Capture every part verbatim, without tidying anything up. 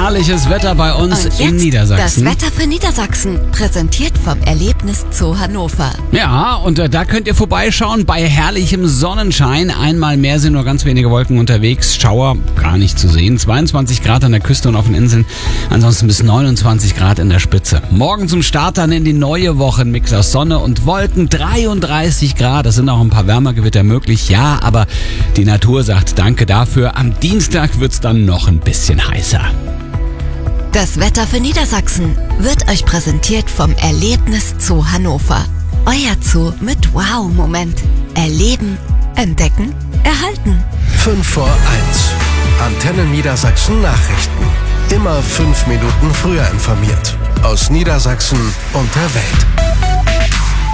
herrliches Wetter bei uns Und jetzt in Niedersachsen. Das Wetter für Niedersachsen, präsentiert vom Erlebniszoo Hannover. Ja, und äh, da könnt ihr vorbeischauen bei herrlichem Sonnenschein. Einmal mehr sind nur ganz wenige Wolken unterwegs. Schauer gar nicht zu sehen. zweiundzwanzig Grad an der Küste und auf den Inseln. Ansonsten bis neunundzwanzig Grad in der Spitze. Morgen zum Start dann in die neue Woche. Ein Mix aus Sonne und Wolken. dreiunddreißig Grad. Es sind auch ein paar Wärmergewitter möglich. Ja, aber die Natur sagt Danke dafür. Am Dienstag wird's dann noch ein bisschen heißer. Das Wetter für Niedersachsen wird euch präsentiert vom Erlebniszoo Hannover. Euer Zoo mit Wow-Moment. Erleben, entdecken, erhalten. fünf vor eins. Antenne Niedersachsen Nachrichten. Immer fünf Minuten früher informiert. Aus Niedersachsen und der Welt.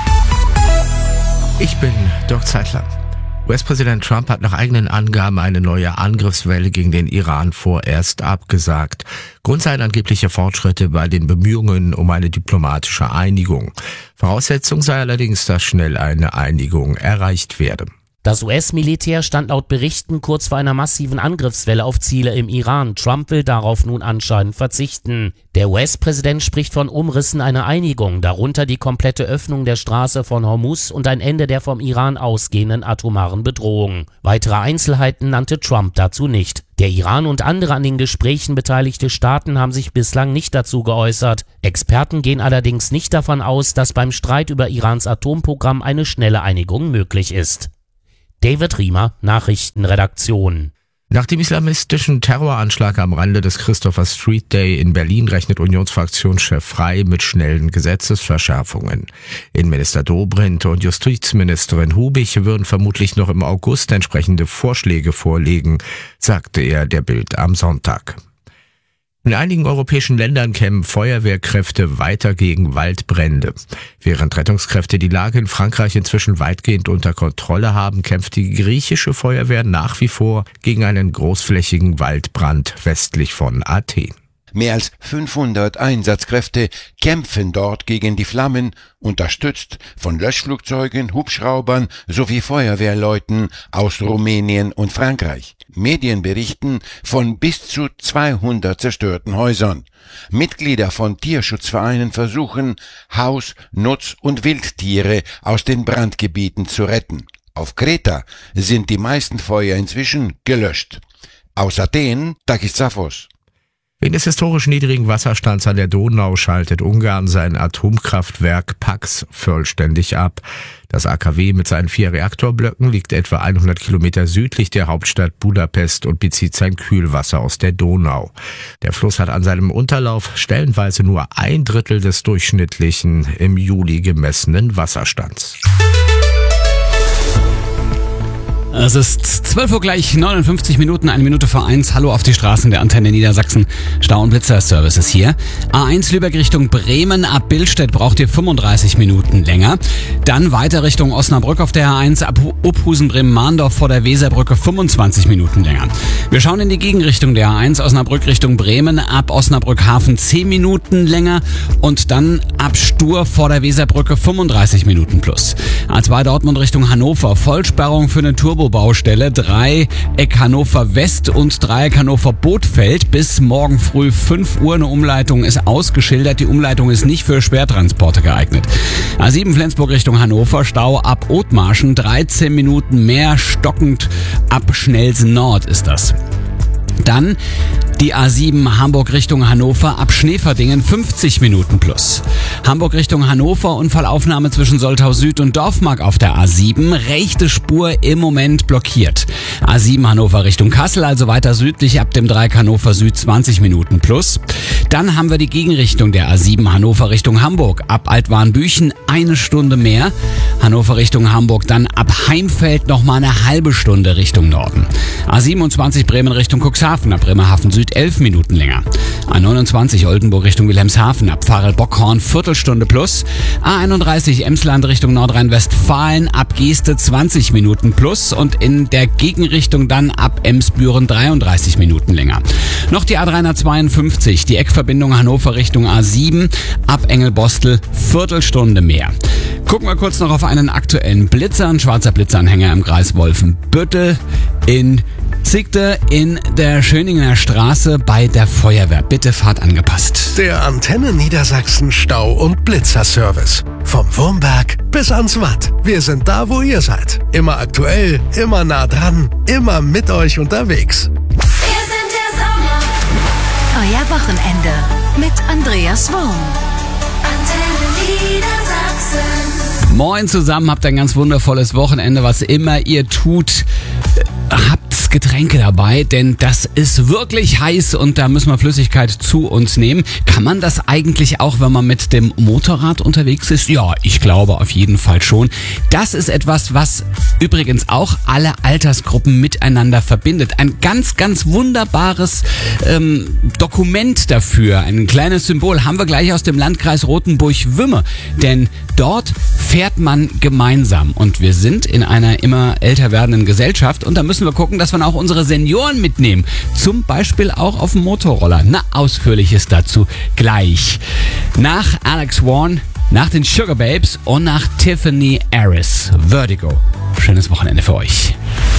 Ich bin Dirk Zeitler. U S-Präsident Trump hat nach eigenen Angaben eine neue Angriffswelle gegen den Iran vorerst abgesagt. Grund seien angebliche Fortschritte bei den Bemühungen um eine diplomatische Einigung. Voraussetzung sei allerdings, dass schnell eine Einigung erreicht werde. Das U S-Militär stand laut Berichten kurz vor einer massiven Angriffswelle auf Ziele im Iran. Trump will darauf nun anscheinend verzichten. Der U S-Präsident spricht von Umrissen einer Einigung, darunter die komplette Öffnung der Straße von Hormuz und ein Ende der vom Iran ausgehenden atomaren Bedrohung. Weitere Einzelheiten nannte Trump dazu nicht. Der Iran und andere an den Gesprächen beteiligte Staaten haben sich bislang nicht dazu geäußert. Experten gehen allerdings nicht davon aus, dass beim Streit über Irans Atomprogramm eine schnelle Einigung möglich ist. David Riemer, Nachrichtenredaktion. Nach dem islamistischen Terroranschlag am Rande des Christopher Street Day in Berlin rechnet Unionsfraktionschef Frey mit schnellen Gesetzesverschärfungen. Innenminister Dobrindt und Justizministerin Hubich würden vermutlich noch im August entsprechende Vorschläge vorlegen, sagte er der Bild am Sonntag. In einigen europäischen Ländern kämpfen Feuerwehrkräfte weiter gegen Waldbrände. Während Rettungskräfte die Lage in Frankreich inzwischen weitgehend unter Kontrolle haben, kämpft die griechische Feuerwehr nach wie vor gegen einen großflächigen Waldbrand westlich von Athen. Mehr als fünfhundert Einsatzkräfte kämpfen dort gegen die Flammen, unterstützt von Löschflugzeugen, Hubschraubern sowie Feuerwehrleuten aus Rumänien und Frankreich. Medien berichten von bis zu zweihundert zerstörten Häusern. Mitglieder von Tierschutzvereinen versuchen, Haus-, Nutz- und Wildtiere aus den Brandgebieten zu retten. Auf Kreta sind die meisten Feuer inzwischen gelöscht. Aus Athen, Takis Zaphos. Wegen des historisch niedrigen Wasserstands an der Donau schaltet Ungarn sein Atomkraftwerk Paks vollständig ab. Das A K W mit seinen vier Reaktorblöcken liegt etwa hundert Kilometer südlich der Hauptstadt Budapest und bezieht sein Kühlwasser aus der Donau. Der Fluss hat an seinem Unterlauf stellenweise nur ein Drittel des durchschnittlichen im Juli gemessenen Wasserstands. Es ist zwölf Uhr gleich neunundfünfzig Minuten, eine Minute vor eins. Hallo auf die Straßen der Antenne Niedersachsen. Stau- und Blitzer-Service ist hier. A eins Lübeck Richtung Bremen. Ab Billstedt braucht ihr fünfunddreißig Minuten länger. Dann weiter Richtung Osnabrück auf der A eins. Ab Uphusen Bremen-Mahndorf vor der Weserbrücke fünfundzwanzig Minuten länger. Wir schauen in die Gegenrichtung der A eins. Osnabrück Richtung Bremen. Ab Osnabrück Hafen zehn Minuten länger. Und dann ab Stur vor der Weserbrücke fünfunddreißig Minuten plus. A zwei Dortmund Richtung Hannover. Vollsperrung für eine Turbo Baustelle, Dreieck Hannover West und Dreieck Hannover Bothfeld. Bis morgen früh fünf Uhr. Eine Umleitung ist ausgeschildert. Die Umleitung ist nicht für Schwertransporte geeignet. A sieben Flensburg Richtung Hannover, Stau ab Othmarschen, dreizehn Minuten mehr, stockend ab Schnelsen Nord ist das. Dann die A sieben Hamburg Richtung Hannover ab Schneeverdingen fünfzig Minuten plus. Hamburg Richtung Hannover, Unfallaufnahme zwischen Soltau Süd und Dorfmark auf der A sieben. Rechte Spur im Moment blockiert. A sieben Hannover Richtung Kassel, also weiter südlich ab dem Dreieck Hannover Süd zwanzig Minuten plus. Dann haben wir die Gegenrichtung der A sieben Hannover Richtung Hamburg. Ab Altwarnbüchen eine Stunde mehr. Hannover Richtung Hamburg, dann ab Heimfeld nochmal eine halbe Stunde Richtung Norden. A siebenundzwanzig Bremen Richtung Cuxhaven, ab Bremerhaven Süd elf Minuten länger. A neunundzwanzig Oldenburg Richtung Wilhelmshaven, ab Pfarrel-Bockhorn Viertelstunde plus. A einunddreißig Emsland Richtung Nordrhein-Westfalen, ab Geeste zwanzig Minuten plus und in der Gegenrichtung dann ab Emsbüren dreiunddreißig Minuten länger. Noch die A dreihundertzweiundfünfzig, die Eckverbindung Hannover Richtung A sieben, ab Engelbostel Viertelstunde mehr. Gucken wir kurz noch auf einen aktuellen Blitzer, ein schwarzer Blitzanhänger im Kreis Wolfenbüttel in Siegte in der Schöningener Straße bei der Feuerwehr. Bitte Fahrt angepasst. Der Antenne Niedersachsen Stau- und Blitzerservice. Vom Wurmberg bis ans Watt. Wir sind da, wo ihr seid. Immer aktuell, immer nah dran, immer mit euch unterwegs. Wir sind der Sommer. Euer Wochenende mit Andreas Worm. Antenne Niedersachsen. Moin zusammen, habt ein ganz wundervolles Wochenende, was immer ihr tut. Habt Getränke dabei, denn das ist wirklich heiß und da müssen wir Flüssigkeit zu uns nehmen. Kann man das eigentlich auch, wenn man mit dem Motorrad unterwegs ist? Ja, ich glaube auf jeden Fall schon. Das ist etwas, was übrigens auch alle Altersgruppen miteinander verbindet. Ein ganz, ganz wunderbares ähm, Dokument dafür, ein kleines Symbol, haben wir gleich aus dem Landkreis Rothenburg-Wümme. Denn dort fährt man gemeinsam und wir sind in einer immer älter werdenden Gesellschaft und da müssen wir gucken, dass wir auch unsere Senioren mitnehmen. Zum Beispiel auch auf dem Motorroller. Na, Ausführliches dazu gleich. Nach Alex Warren, nach den Sugar Babes und nach Tiffany Harris. Vertigo. Schönes Wochenende für euch.